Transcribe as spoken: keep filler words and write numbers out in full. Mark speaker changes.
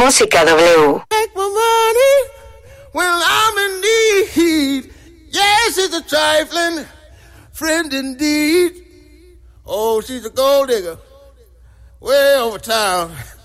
Speaker 1: Música W.
Speaker 2: Take my money when I'm in need. Yes, it's a trifling friend indeed. Oh, she's a gold digger way over town.